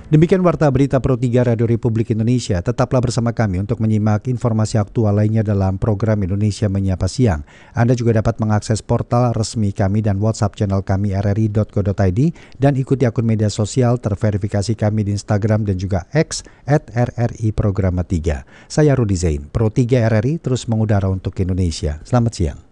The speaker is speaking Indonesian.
Demikian Warta Berita Pro 3 Radio Republik Indonesia. Tetaplah bersama kami untuk menyimak informasi aktual lainnya dalam program Indonesia Menyapa Siang. Anda juga dapat mengakses portal resmi kami dan WhatsApp channel kami rri.co.id dan ikuti akun media sosial terverifikasi kami di Instagram dan juga X @RRI Programa 3. Saya Rudi Zain, Pro 3 RRI terus mengudara untuk Indonesia. Selamat siang.